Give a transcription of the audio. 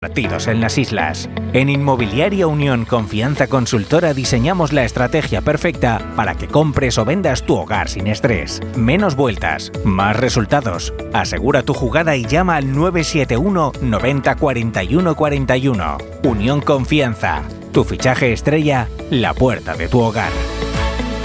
Partidos en las islas. En Inmobiliaria Unión Confianza Consultora diseñamos la estrategia perfecta para que compres o vendas tu hogar sin estrés. Menos vueltas, más resultados. Asegura tu jugada y llama al 971 90 41 41. Unión Confianza. Tu fichaje estrella, la puerta de tu hogar.